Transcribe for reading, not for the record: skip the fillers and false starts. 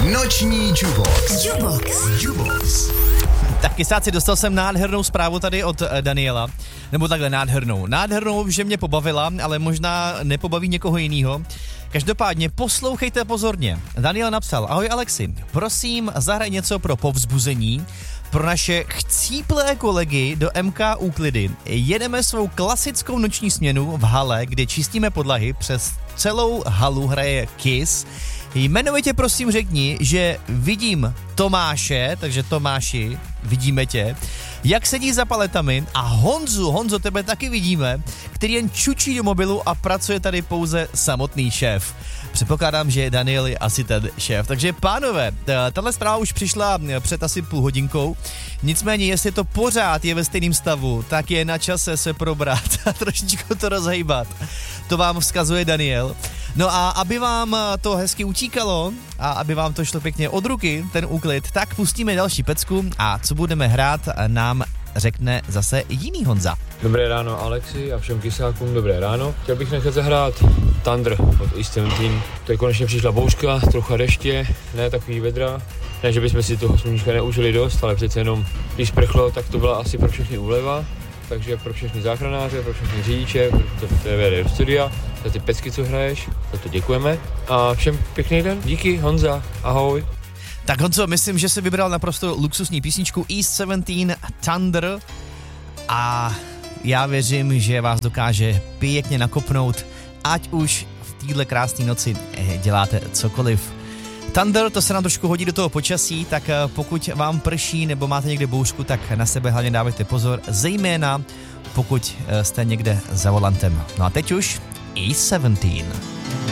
Noční Jubox. Tak kysáci, dostal jsem nádhernou zprávu tady od Daniela, nebo takhle nádhernou, že mě pobavila, ale možná nepobaví někoho jinýho. Každopádně poslouchejte pozorně. Daniel napsal: Ahoj Alexi, prosím zahraj něco pro povzbuzení pro naše chcíplé kolegy do MK Úklidy. Jedeme svou klasickou noční směnu v hale, kde čistíme podlahy, přes celou halu hraje Kiss. Jmenovitě prosím řekni, že vidím Tomáše, takže Tomáši, vidíme tě, jak sedí za paletami, a Honzo, tebe taky vidíme, který jen čučí do mobilu a pracuje tady pouze samotný šéf. Předpokládám, že Daniel je asi ten šéf. Takže pánové, tahle zpráva už přišla před asi půl hodinkou, nicméně jestli to pořád je ve stejném stavu, tak je na čase se probrat a trošičku to rozhejbat. To vám vzkazuje Daniel. No a aby vám to hezky utíkalo a aby vám to šlo pěkně od ruky, ten úklid, tak pustíme další pecku a co budeme hrát, nám řekne zase jiný Honza. Dobré ráno Alexi a všem kysákům dobré ráno. Chtěl bych nechat zahrát Thunder od East 17. To je konečně přišla bouřka, trocha deště, ne takový vedra. Ne, že bychom si toho sluníčka neužili dost, ale přece jenom, když prchlo, tak to byla asi pro všechny úleva. Takže pro všechny záchranáře, pro všechny řidiče, pro TV do studia, za ty pecky, co hraješ, za to děkujeme. A všem pěkný den, díky Honza, ahoj. Tak Honzo, myslím, že jsi vybral naprosto luxusní písničku East 17 Thunder a já věřím, že vás dokáže pěkně nakopnout, ať už v téhle krásné noci děláte cokoliv. Thunder, to se nám trošku hodí do toho počasí, tak pokud vám prší nebo máte někde bouřku, tak na sebe hlavně dávejte pozor, zejména pokud jste někde za volantem. No a teď už East 17.